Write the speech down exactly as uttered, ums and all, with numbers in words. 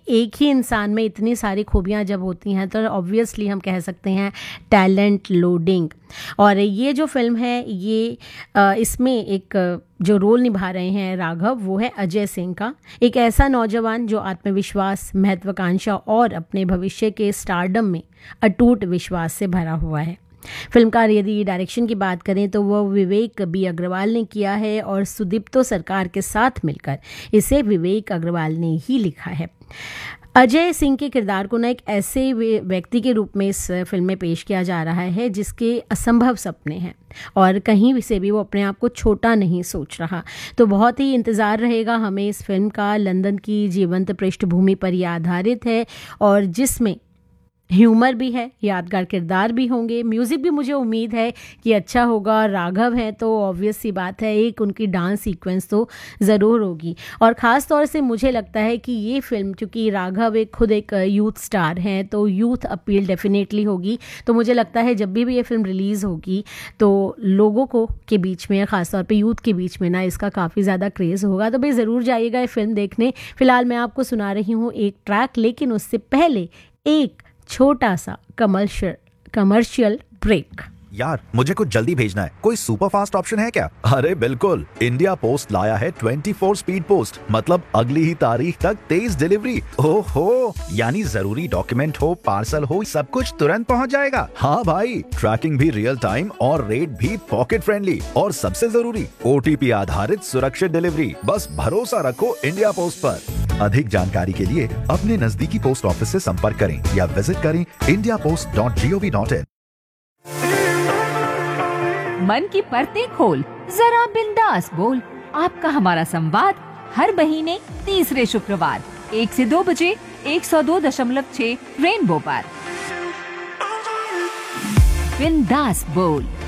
एक ही इंसान में इतनी सारी खूबियाँ जब होती हैं तो ऑब्वियसली हम कह सकते हैं टैलेंट लोडिंग। और ये जो फिल्म है ये अ, इसमें एक अ, जो रोल निभा रहे हैं राघव, वो है अजय सिंह का, एक ऐसा नौजवान जो आत्मविश्वास, महत्वाकांक्षा और अपने भविष्य के स्टारडम में अटूट विश्वास से भरा हुआ है। फिल्मकार यदि डायरेक्शन की बात करें तो वह विवेक बी अग्रवाल ने किया है और सुदीप्तो सरकार के साथ मिलकर इसे विवेक अग्रवाल ने ही लिखा है। अजय सिंह के किरदार को ना एक ऐसे व्यक्ति के रूप में इस फिल्म में पेश किया जा रहा है जिसके असंभव सपने हैं और कहीं से भी वो अपने आप को छोटा नहीं सोच रहा। तो बहुत ही इंतज़ार रहेगा हमें इस फिल्म का। लंदन की जीवंत पृष्ठभूमि पर यह आधारित है और जिसमें ह्यूमर भी है, यादगार किरदार भी होंगे, म्यूज़िक भी मुझे उम्मीद है कि अच्छा होगा। राघव हैं तो ऑब्वियस सी बात है एक उनकी डांस सीक्वेंस तो ज़रूर होगी। और ख़ास तौर से मुझे लगता है कि ये फ़िल्म, चूँकि राघव एक खुद एक यूथ स्टार हैं तो यूथ अपील डेफिनेटली होगी। तो मुझे लगता है जब भी भी ये फ़िल्म रिलीज़ होगी तो लोगों को के बीच में, ख़ास तौर पे यूथ के बीच में ना इसका काफ़ी ज़्यादा क्रेज़ होगा। तो भाई ज़रूर जाइएगा ये फ़िल्म देखने। फ़िलहाल मैं आपको सुना रही हूँ एक ट्रैक, लेकिन उससे पहले एक छोटा सा कमर्शियल कमर्शियल ब्रेक। यार मुझे कुछ जल्दी भेजना है, कोई सुपर फास्ट ऑप्शन है क्या? अरे बिल्कुल, इंडिया पोस्ट लाया है ट्वेंटी फोर स्पीड पोस्ट, मतलब अगली ही तारीख तक तेज डिलीवरी। ओहो, यानी जरूरी डॉक्यूमेंट हो, पार्सल हो, सब कुछ तुरंत पहुंच जाएगा। हाँ भाई, ट्रैकिंग भी रियल टाइम और रेट भी पॉकेट फ्रेंडली, और सबसे जरूरी ओटीपी आधारित सुरक्षित डिलीवरी। बस भरोसा रखो इंडिया पोस्ट पर। अधिक जानकारी के लिए अपने नजदीकी पोस्ट ऑफिस से संपर्क करें या विजिट करें India post dot G O V dot in. मन की परतें खोल, जरा बिंदास बोल। आपका हमारा संवाद हर महीने तीसरे शुक्रवार एक से दो बजे एक सौ दो दशमलव छह रेनबो पर। बिंदास बोल।